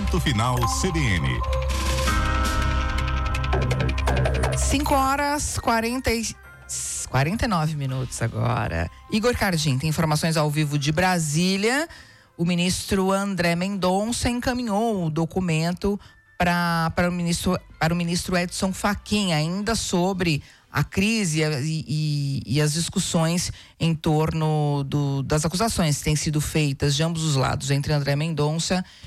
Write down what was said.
Ponto Final CBN. 5h49 agora. Igor Cardim tem informações ao vivo de Brasília. O ministro André Mendonça encaminhou o documento para o ministro Edson Fachin, ainda sobre a crise e as discussões em torno das acusações que têm sido feitas de ambos os lados, entre André Mendonça